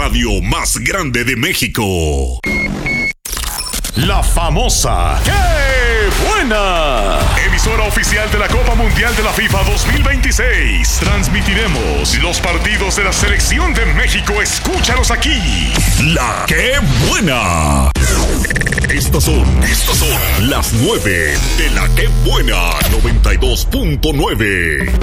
radio más grande de México. La famosa ¡Qué buena! Emisora oficial de la Copa Mundial de la FIFA 2026. Transmitiremos los partidos de la Selección de México. Escúchalos aquí. La ¡Qué buena! Estos son las 9 de la ¡Qué buena! 92.9.